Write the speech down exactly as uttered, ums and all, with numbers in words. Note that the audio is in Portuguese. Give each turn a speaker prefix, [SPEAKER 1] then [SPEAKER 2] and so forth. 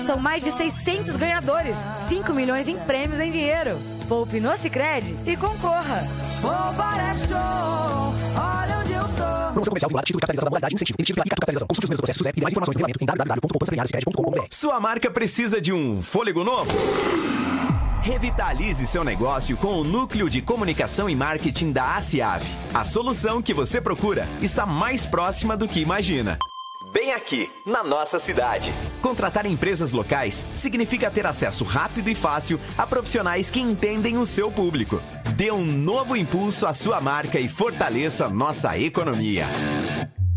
[SPEAKER 1] São mais de seiscentos ganhadores, cinco milhões em prêmios em dinheiro. Poupe no Sicredi e concorra. Poupar é show, olha onde eu tô.
[SPEAKER 2] Promoção comercial vinculada, título de capitalização da modalidade, incentivo, emitido pela capitalização. Consulte os mesmos processos S U S E P e mais informações no regulamento em w w w ponto poupança premiada sicredi ponto com ponto b r.
[SPEAKER 3] Sua marca precisa de um fôlego novo? Revitalize seu negócio com o Núcleo de Comunicação e Marketing da Aciave. A solução que você procura está mais próxima do que imagina. Bem aqui, na nossa cidade. Contratar empresas locais significa ter acesso rápido e fácil a profissionais que entendem o seu público. Dê um novo impulso à sua marca e fortaleça nossa economia.